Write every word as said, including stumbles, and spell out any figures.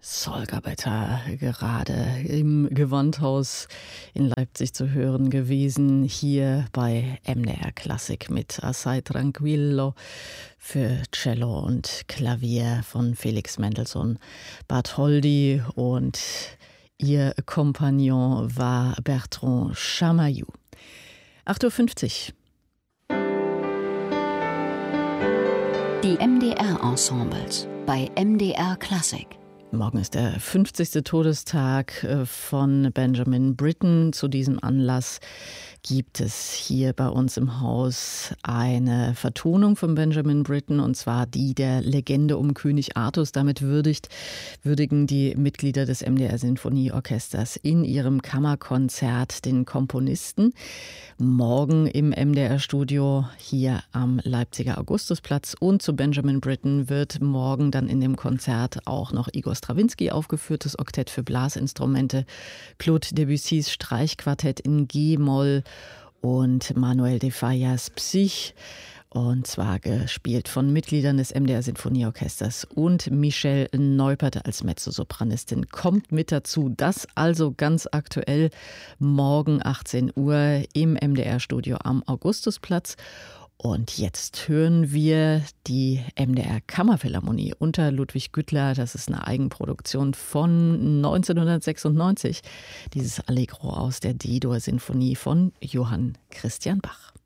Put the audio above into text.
Solgabetta gerade im Gewandhaus in Leipzig zu hören gewesen, hier bei M D R Klassik mit Assai Tranquillo für Cello und Klavier von Felix Mendelssohn Bartholdy, und ihr Kompagnon war Bertrand Chamayou. acht Uhr fünfzig. Die M D R-Ensembles bei M D R Klassik. Morgen ist der fünfzigste Todestag von Benjamin Britten. Zu diesem Anlass gibt es hier bei uns im Haus eine Vertonung von Benjamin Britten, und zwar die der Legende um König Artus. Damit würdigt, würdigen die Mitglieder des M D R Sinfonieorchesters in ihrem Kammerkonzert den Komponisten. Morgen im M D R-Studio hier am Leipziger Augustusplatz. Und zu Benjamin Britten wird morgen dann in dem Konzert auch noch Igor Strawinski aufgeführt, das Oktett für Blasinstrumente, Claude Debussys Streichquartett in G-Moll und Manuel de Fallas Psych. Und zwar gespielt von Mitgliedern des M D R Sinfonieorchesters, und Michelle Neupert als Mezzosopranistin kommt mit dazu. Das also ganz aktuell morgen achtzehn Uhr im M D R-Studio am Augustusplatz. Und jetzt hören wir die M D R Kammerphilharmonie unter Ludwig Güttler. Das ist eine Eigenproduktion von neunzehnhundertsechsundneunzig. Dieses Allegro aus der D-Dur-Sinfonie von Johann Christian Bach.